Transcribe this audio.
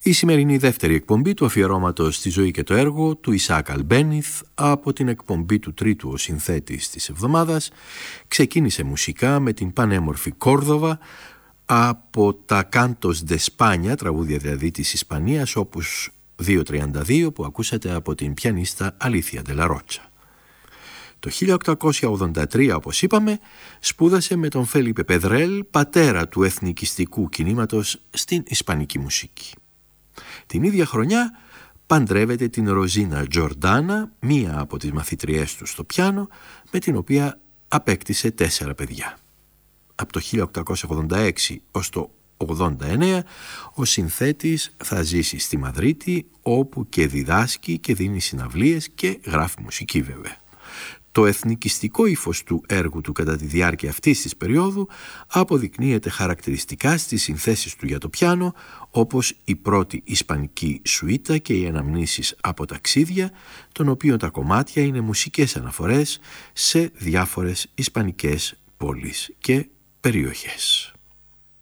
Η σημερινή δεύτερη εκπομπή του αφιερώματος στη ζωή και το έργο του Ισαάκ Αλμπένιθ από την εκπομπή του τρίτου ο συνθέτης της εβδομάδας ξεκίνησε μουσικά με την πανέμορφη Κόρδοβα από τα Κάντος ντε Σπάνια, τραγούδια δηλαδή της Ισπανίας, όπως 232 που ακούσατε από την πιανίστα Αλήθεια Ντελαρότσα. Το 1883, όπως είπαμε, σπούδασε με τον Φέλιπε Πεδρέλ, πατέρα του εθνικιστικού κινήματος στην ισπανική μουσική. Την ίδια χρονιά παντρεύεται την Ροζίνα Τζορντάνα, μία από τις μαθητριές του στο πιάνο, με την οποία απέκτησε 4 παιδιά. Από το 1886 ως το 1989 ο συνθέτης θα ζήσει στη Μαδρίτη, όπου και διδάσκει και δίνει συναυλίες και γράφει μουσική βέβαια. Το εθνικιστικό ύφος του έργου του κατά τη διάρκεια αυτής της περίοδου αποδεικνύεται χαρακτηριστικά στις συνθέσεις του για το πιάνο, όπως η πρώτη ισπανική σουίτα και οι αναμνήσεις από ταξίδια, των οποίων τα κομμάτια είναι μουσικές αναφορές σε διάφορες ισπανικές πόλεις και περιοχές.